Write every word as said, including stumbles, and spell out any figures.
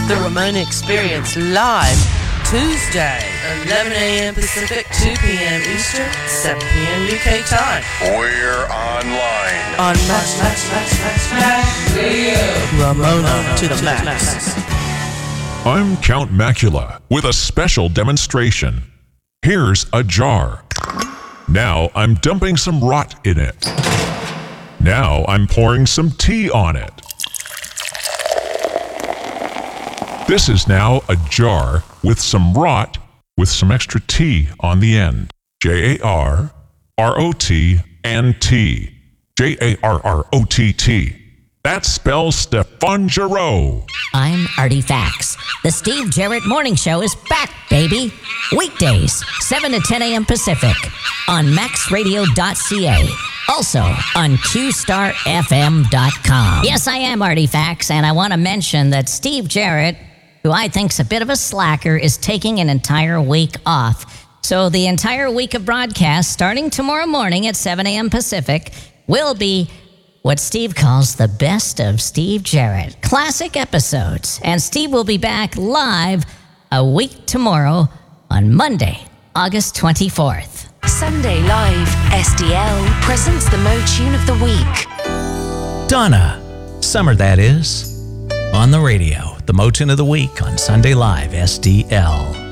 The Ramona Experience live Tuesday, eleven a.m. Pacific, two p.m. Eastern, seven p.m. U K time. We're online On Max, Max, Max, Max, Max Radio. Ramona to the max. I'm Count Macula with a special demonstration. Here's a jar. Now I'm dumping some rot in it. Now I'm pouring some tea on it. This is now a jar with some rot with some extra tea on the end. J A R R O T and T. J A R R O T T. That spells Stefan Giroux. I'm Artie Fax. The Steve Jarrett Morning Show is back, baby. Weekdays, seven to ten a.m. Pacific on max radio dot c a. Also on q star f m dot com. Yes, I am Artie Fax, and I want to mention that Steve Jarrett, who I think's a bit of a slacker, is taking an entire week off. So the entire week of broadcast, starting tomorrow morning at seven a.m. Pacific, will be what Steve calls the best of Steve Jarrett. Classic episodes. And Steve will be back live a week tomorrow on Monday, August twenty-fourth. Sunday Live, S D L presents the Mo Tune of the Week. Donna, summer that is, on the radio. The Mo Tune of the Week on Sunday Live, S D L.